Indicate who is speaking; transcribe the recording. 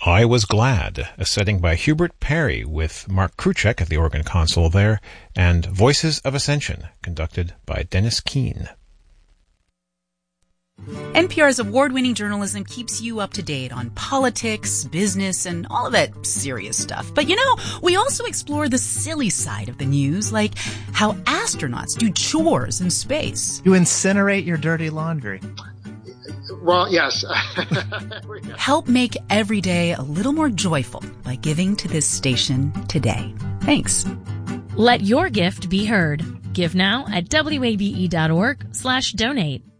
Speaker 1: I Was Glad, a setting by Hubert Parry with Mark Kruchek at the organ console there, and Voices of Ascension, conducted by Dennis Keane.
Speaker 2: NPR's award-winning journalism keeps you up to date on politics, business, and all of that serious stuff. But we also explore the silly side of the news, like how astronauts do chores in space.
Speaker 3: You incinerate your dirty laundry.
Speaker 4: Well, yes.
Speaker 2: Help make every day a little more joyful by giving to this station today. Thanks.
Speaker 5: Let your gift be heard. Give now at wabe.org/donate.